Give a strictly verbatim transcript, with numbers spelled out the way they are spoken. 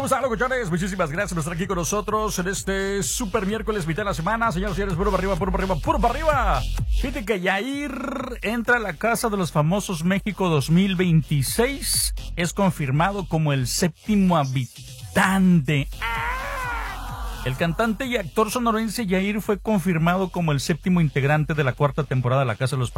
¿Cómo están, locuchones? Muchísimas gracias por estar aquí con nosotros en este super miércoles mitad de la semana. Señoras y señores, puro para arriba, puro para arriba, puro para arriba. Fíjate que Yair entra a la Casa de los Famosos México dos mil veintiséis. Es confirmado como el séptimo habitante. El cantante y actor sonorense Yair fue confirmado como el séptimo integrante de la cuarta temporada de la Casa de los Famosos.